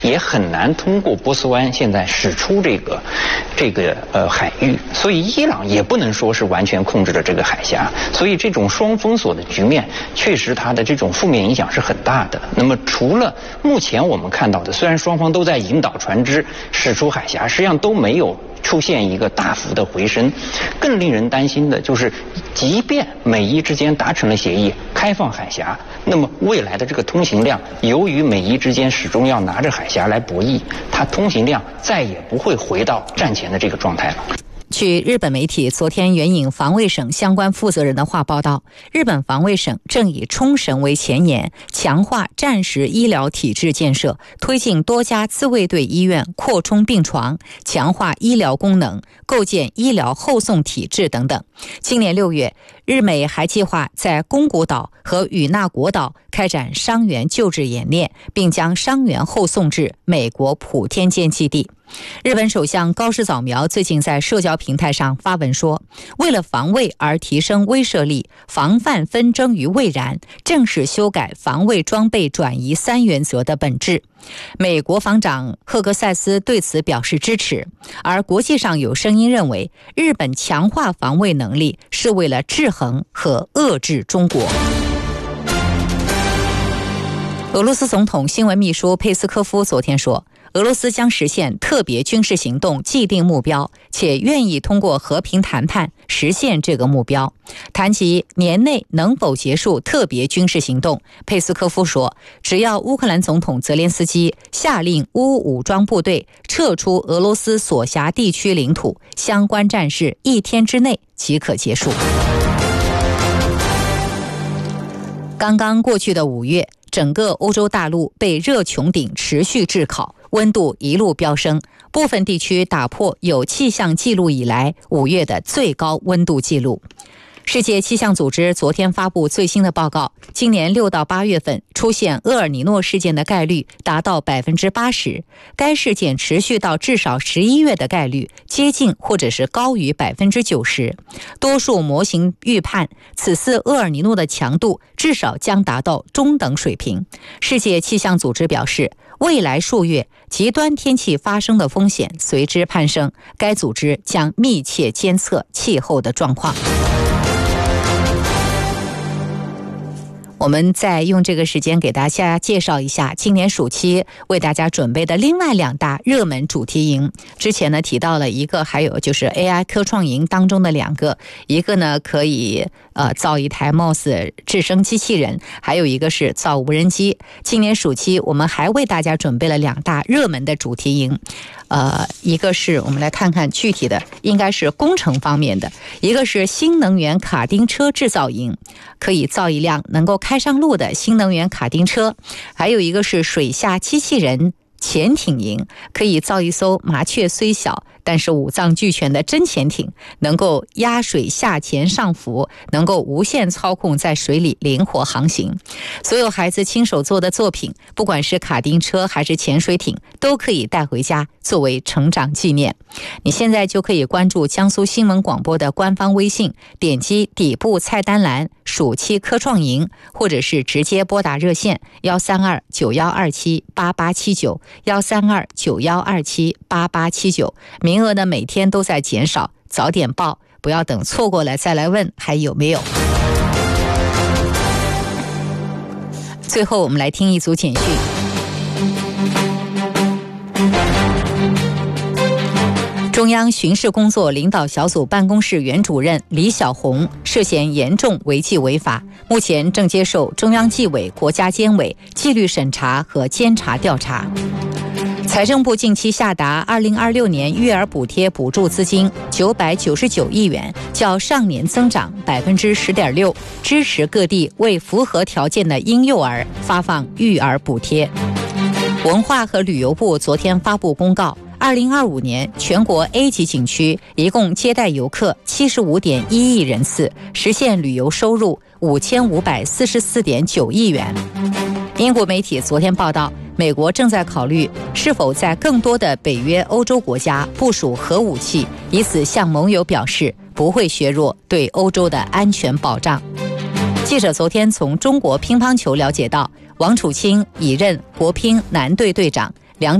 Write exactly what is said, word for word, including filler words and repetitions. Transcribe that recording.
也很难通过波斯湾现在使出这个这个呃海域，所以伊朗也不能说是完全控制了这个海峡，所以这种双封锁的局面确实它的这种负面影响是很大的。那么除了目前我们看到的，虽然双方都在引导船只驶出海峡，实际上都没有出现一个大幅的回升。更令人担心的就是，即便美伊之间达成了协议，开放海峡，那么未来的这个通行量，由于美伊之间始终要拿着海峡来博弈，它通行量再也不会回到战前的这个状态了。 据日本媒体昨天援引防卫省相关负责人的话报道，日本防卫省正以冲绳为前沿，强化战时医疗体制建设，推进多家自卫队医院扩充病床，强化医疗功能，构建医疗后送体制等等。今年六月，日美还计划在宫古岛和与那国岛开展伤员救治演练，并将伤员后送至美国普天间基地。日本首相高市早苗最近在社交平台上发文说，为了防卫而提升威慑力，防范纷争于未然，正是修改防卫装备转移三原则的本质。美国防长赫格塞斯对此表示支持，而国际上有声音认为，日本强化防卫能力是为了制衡和遏制中国。俄罗斯总统新闻秘书佩斯科夫昨天说，俄罗斯将实现特别军事行动既定目标，且愿意通过和平谈判实现这个目标。谈及年内能否结束特别军事行动，佩斯科夫说，只要乌克兰总统泽连斯基下令乌武装部队撤出俄罗斯所辖地区领土，相关战事一天之内即可结束。刚刚过去的五月，整个欧洲大陆被热穹顶持续炙烤，温度一路飙升，部分地区打破有气象记录以来五月的最高温度记录。世界气象组织昨天发布最新的报告，今年六到八月份出现厄尔尼诺事件的概率达到百分之八十，该事件持续到至少十一月的概率接近或者是高于百分之九十。多数模型预判，此次厄尔尼诺的强度至少将达到中等水平。世界气象组织表示，未来数月极端天气发生的风险随之攀升，该组织将密切监测气候的状况。我们再用这个时间给大家介绍一下今年暑期为大家准备的另外两大热门主题营。之前呢提到了一个，还有就是 A I 科创营当中的两个，一个呢可以呃造一台 M O S 智声机器人，还有一个是造无人机。今年暑期我们还为大家准备了两大热门的主题营，呃，一个是我们来看看具体的，应该是工程方面的，一个是新能源卡丁车制造营，可以造一辆能够开上路的新能源卡丁车，还有一个是水下机器人潜艇营，可以造一艘麻雀虽小但是五脏俱全的真潜艇，能够压水下潜上浮，能够无限操控在水里灵活航行。所有孩子亲手做的作品，不管是卡丁车还是潜水艇，都可以带回家作为成长纪念。你现在就可以关注江苏新闻广播的官方微信，点击底部菜单栏暑期科创营，或者是直接拨打热线幺三二九幺二七八八七九幺三二九幺二七八八七九，名额呢每天都在减少，早点报，不要等错过了再来问还有没有。最后我们来听一组简讯。中央巡视工作领导小组办公室原主任李小红涉嫌严重违纪违法，目前正接受中央纪委国家监委纪律审查和监察调查。财政部近期下达二零二六年育儿补贴补助资金九百九十九亿元，较上年增长百分之十点六，支持各地为符合条件的婴幼儿发放育儿补贴。文化和旅游部昨天发布公告，二零二五年全国 A 级景区一共接待游客七十五点一亿人次，实现旅游收入五千五百四十四点九亿元。英国媒体昨天报道，美国正在考虑是否在更多的北约欧洲国家部署核武器，以此向盟友表示不会削弱对欧洲的安全保障。记者昨天从中国乒乓球了解到，王楚钦已任国乒男队队长，